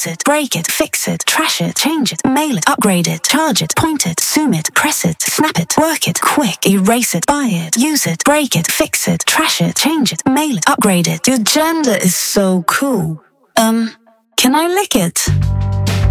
use it, break it, fix it, trash it, change it, mail it, upgrade it, charge it, point it, zoom it, press it, snap it, work it, quick, erase it, buy it, use it, break it, fix it, trash it, change it, mail it, upgrade it. Your gender is so cool. Can I lick it?